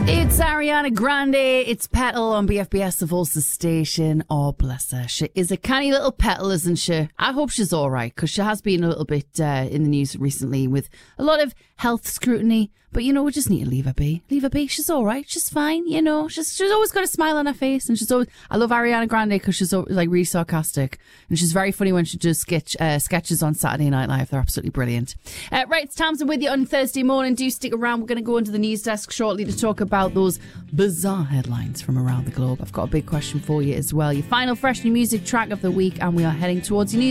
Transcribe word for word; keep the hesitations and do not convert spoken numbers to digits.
It's Ariana Grande. It's Petal on B F B S, the Volsa station. Oh, bless her. She is a canny little Petal, isn't she? I hope she's all right, because she has been a little bit uh, in the news recently with a lot of health scrutiny. But, you know, we just need to leave her be. Leave her be. She's all right. She's fine, you know. She's she's always got a smile on her face. And she's always... I love Ariana Grande because she's, like, really sarcastic. And she's very funny when she does sketch, uh, sketches on Saturday Night Live. They're absolutely brilliant. Uh, right, it's Tamsin with you on Thursday morning. Do stick around. We're going to go into the news desk shortly to talk about those bizarre headlines from around the globe. I've got a big question for you as well. Your final fresh new music track of the week. And we are heading towards your news.